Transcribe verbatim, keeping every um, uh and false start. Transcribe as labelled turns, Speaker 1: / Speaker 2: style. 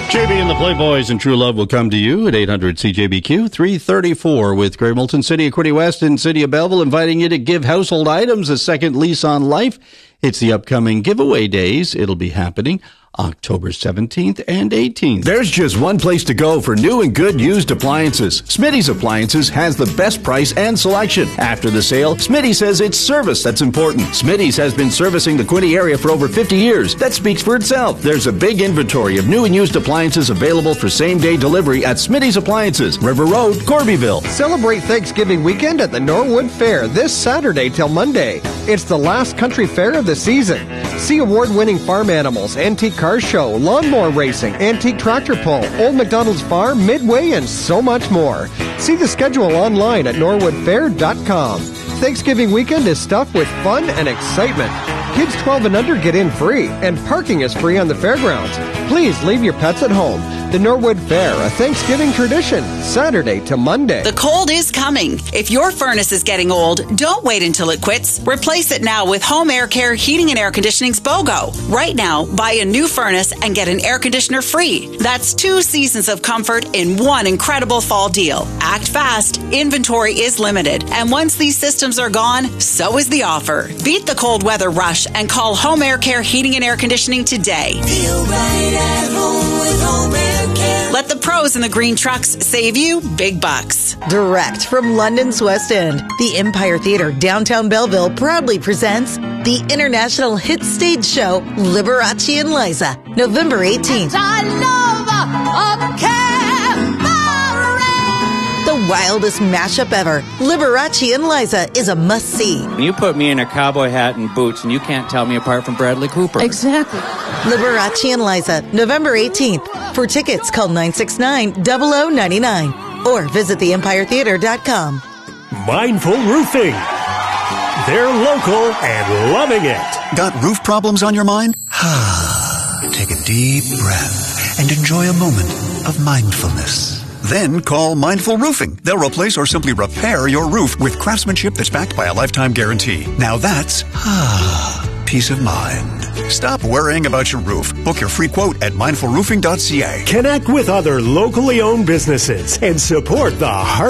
Speaker 1: J B and the Playboys and True Love will come to you at eight hundred C J B Q three thirty-four with Grey Milton, City of Quinte West and City of Belleville, inviting you to give household items a second lease on life. It's the upcoming giveaway days. It'll be happening October seventeenth and eighteenth.
Speaker 2: There's just one place to go for new and good used appliances. Smitty's Appliances has the best price and selection. After the sale, Smitty says it's service that's important. Smitty's has been servicing the Quinte area for over fifty years. That speaks for itself. There's a big inventory of new and used appliances available for same-day delivery at Smitty's Appliances, River Road, Corbyville.
Speaker 3: Celebrate Thanksgiving weekend at the Norwood Fair this Saturday till Monday. It's the last country fair of the season. See award-winning farm animals, antique car show, lawnmower racing, antique tractor pull, Old McDonald's Farm, Midway, and so much more. See the schedule online at norwood fair dot com. Thanksgiving weekend is stuffed with fun and excitement. Kids twelve and under get in free, and parking is free on the fairgrounds. Please leave your pets at home. The Norwood Fair, a Thanksgiving tradition, Saturday to Monday.
Speaker 4: The cold is coming. If your furnace is getting old, don't wait until it quits. Replace it now with Home Air Care Heating and Air Conditioning's BOGO. Right now, buy a new furnace and get an air conditioner free. That's two seasons of comfort in one incredible fall deal. Act fast. Inventory is limited. And once these systems are gone, so is the offer. Beat the cold weather rush and call Home Air Care Heating and Air Conditioning today.
Speaker 5: Feel right at home with Home Air Care.
Speaker 4: Let the pros in the green trucks save you big bucks.
Speaker 6: Direct from London's West End, the Empire Theatre, downtown Belleville, proudly presents the international hit stage show Liberace and Liza, November eighteenth.
Speaker 5: I love a cabaret.
Speaker 6: The wildest mashup ever. Liberace and Liza is a must-see.
Speaker 7: You put me in a cowboy hat and boots, and you can't tell me apart from Bradley Cooper.
Speaker 6: Exactly. Liberace and Liza, November eighteenth. For tickets, call nine six nine, zero zero nine nine or visit the empire theater dot com.
Speaker 8: Mindful Roofing. They're local and loving it.
Speaker 9: Got roof problems on your mind? Take a deep breath and enjoy a moment of mindfulness. Then call Mindful Roofing. They'll replace or simply repair your roof with craftsmanship that's backed by a lifetime guarantee. Now that's peace of mind. Stop worrying about your roof. Book your free quote at mindful roofing dot c a.
Speaker 8: Connect with other locally owned businesses and support the heart